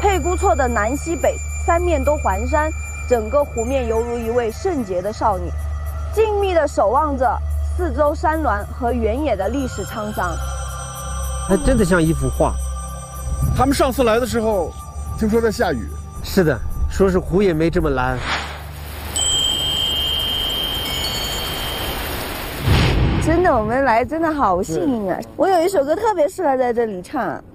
佩姑错的南西北三面都环山，整个湖面犹如一位圣洁的少女，静谧地守望着四周山峦和原野的历史沧桑。 还真的像一幅画。 他们上次来的时候，听说在下雨。 是的，说是湖也没这么蓝。 真的，我们来真的好幸运啊！我有一首歌特别适合在这里唱。